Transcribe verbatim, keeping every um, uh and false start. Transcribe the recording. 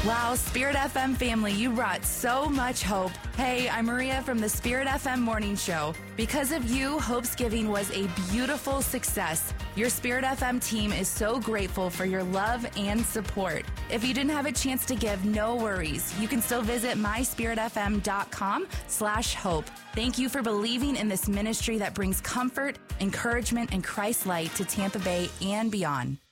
Wow, Spirit F M family, you brought so much hope. Hey, I'm Maria from the Spirit F M Morning Show. Because of you, Hope's Giving was a beautiful success. Your Spirit F M team is so grateful for your love and support. If you didn't have a chance to give, no worries. You can still visit my spirit f m dot com slash hope. Thank you for believing in this ministry that brings comfort, encouragement, and Christ light to Tampa Bay and beyond.